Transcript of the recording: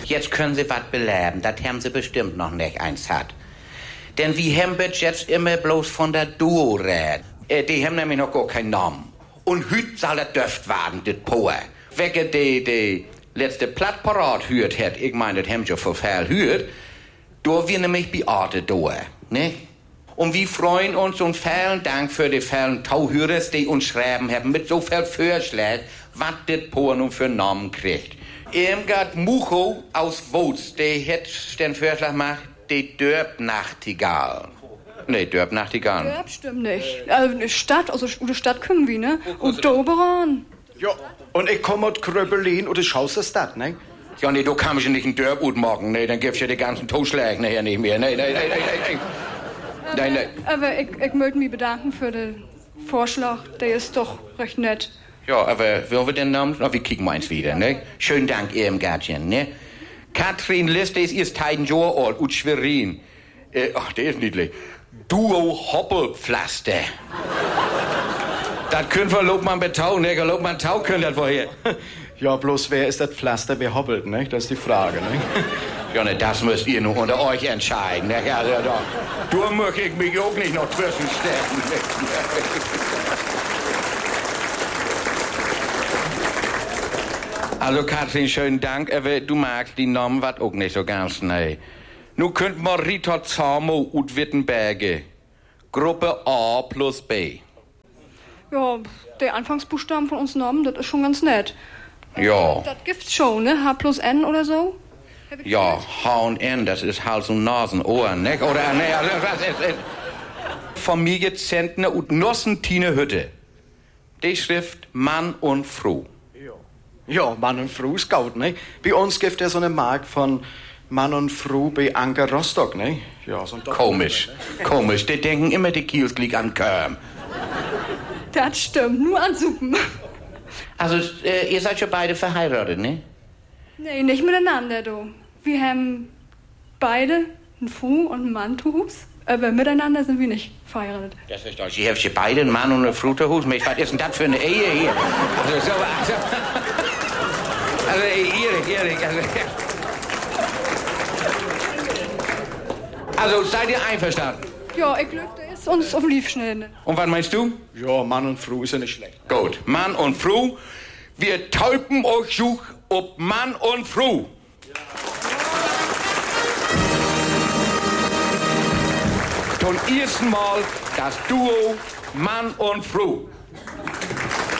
jetzt können Sie was beleben. Das haben Sie bestimmt noch nicht eins hat. Denn wir haben jetzt immer bloß von der Duo reden. Die haben nämlich noch gar keinen Namen. Und hüt soll das dürft werden, das Poe. Wecke die letzte Plattparat hört hat, ich meine, das haben sie für viel hört, da wir nämlich Beate da, ne? Und wir freuen uns und vielen Dank für die vielen Tauhörer, die uns schreiben haben, mit so viel Vorschlägen, was das Poe nun für Namen kriegt. Irmgard Mucho aus Woz, der hat den Vorschlag gemacht, die Dörbnachtigall. Nee, Dörbnachtigall. Dörb stimmt nicht. Eine Stadt, also eine Stadt können wir, ne? Und Doberan. Ja, und ich komme aus Kröbelin und ich schaue das Stadt, ne? Ja, nee, du kannst ja nicht in Dörb machen, ne? Dann gibt's ja die ganzen Totschläge nachher nicht mehr. Nee. Aber ich möchte mich bedanken für den Vorschlag. Der ist doch recht nett. Ja, aber wollen wir den Namen? Na, wir kicken mal eins wieder, ne? Schönen Dank, Irmgardchen, ne? Katrin Liste ist erst 1 Jahr alt, und Schwerin. Ach, der ist niedlich. Duo Hoppelpflaster. Das können wir lob man betauen, ne? Lob man tau können das woher. Ja, bloß wer ist das Pflaster, wer hoppelt, ne? Das ist die Frage, ne? Ja, ne, das müsst ihr nur unter euch entscheiden, ne? Ja, doch. Du möchte ich mich auch nicht noch zwischenstecken. Also, Katrin, schönen Dank, aber du magst die Namen wat auch nicht so ganz, ne? Nu könnt man Rita Zamo und Wittenberge. Gruppe A plus B. Ja, der Anfangsbuchstaben von uns Namen, das ist schon ganz nett. Ja. Das gibt's schon, ne? H plus N oder so? Ja, H und N, das ist Hals- und Nasenohren, ne? Oder, ne, also, was ist. Familie Zentner und Nossentine Hütte. Die Schrift Mann und Frau. Ja, Mann und Frau ist gut, ne? Bei uns gibt es so eine Mark von Mann und Frau bei Anker Rostock, ne? Ja, so ein Komisch, komisch. Die denken immer, die Kiels liegt an Körm. Das stimmt, nur an Suppen. Also, ihr seid ja beide verheiratet, ne? Nee, nicht miteinander, du. Wir haben beide einen Frau und einen Mann zu Hus, aber miteinander sind wir nicht verheiratet. Das ist doch, ihr habt ja beide einen Mann und eine Frau zu Hus. Was ist denn das für eine Ehe hier? Also ehrlich, also seid ihr einverstanden? Ja, ich glaube, der ist uns auf den Lief schnell. Und was meinst du? Ja, Mann und Frau ist ja nicht schlecht. Gut, Mann und Frau, wir taupen euch such ob Mann und Frau. Zum ersten Mal das Duo Mann und Frau.